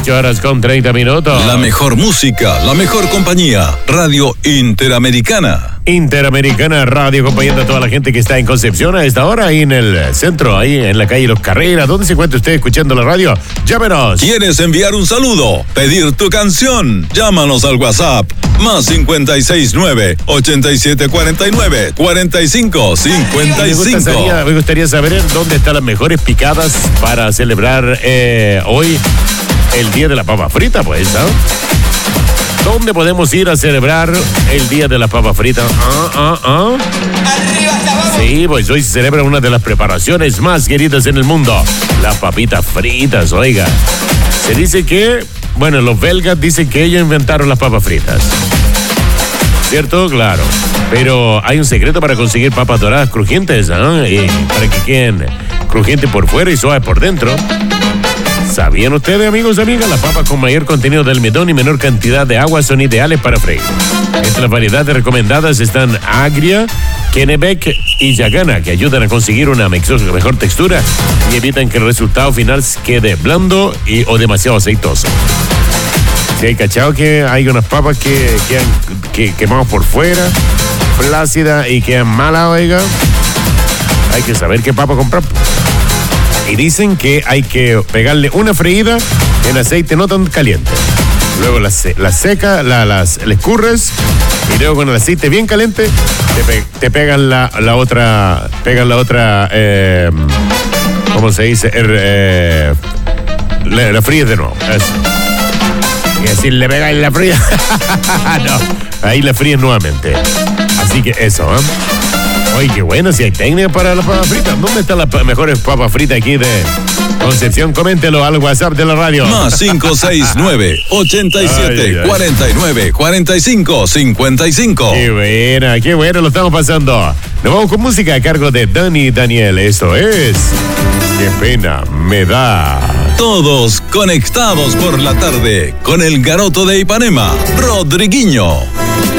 18:30. La mejor música, la mejor compañía. Radio Interamericana. Interamericana Radio, acompañando a toda la gente que está en Concepción a esta hora, ahí en el centro, ahí en la calle Los Carreras. ¿Dónde se encuentra usted escuchando la radio? Llámenos. ¿Quieres enviar un saludo? ¿Pedir tu canción? Llámanos al WhatsApp. Más 569-8749-4555. Me gustaría saber dónde están las mejores picadas para celebrar hoy el Día de la Papa Frita, pues, ¿no? ¿Dónde podemos ir a celebrar el Día de la Papa Frita? Arriba hasta abajo. Sí, pues hoy se celebra una de las preparaciones más queridas en el mundo. Las papitas fritas, oiga. Se dice que, bueno, los belgas dicen que ellos inventaron las papas fritas. ¿Cierto? Claro. Pero hay un secreto para conseguir papas doradas crujientes, ¿no? Y para que queden crujientes por fuera y suaves por dentro. ¿Sabían ustedes, amigos y amigas? Las papas con mayor contenido de almidón y menor cantidad de agua son ideales para freír. Entre las variedades recomendadas están Agria, Kennebec y Yagana, que ayudan a conseguir una mejor textura y evitan que el resultado final quede blando o demasiado aceitoso. Si hay cachado que hay unas papas que quedan quemadas por fuera, flácidas y quedan malas, oiga, hay que saber qué papa comprar. Y dicen que hay que pegarle una freída en aceite no tan caliente. Luego la seca, la escurres y luego con el aceite bien caliente te pegan la otra, ¿cómo se dice? La fríes de nuevo. Eso. Y así le pegáis la fría. No, ahí la fríes nuevamente. Así que eso, ¿eh? Oye, qué bueno, si hay técnica para las papas fritas. ¿Dónde están las mejores papas fritas aquí de Concepción? Coméntelo al WhatsApp de la radio. Más 569-8749-4555. Qué buena, lo estamos pasando. Nos vamos con música a cargo de Dani Daniel. Esto es Qué pena me da. Todos conectados por la tarde con el Garoto de Ipanema, Rodriguinho.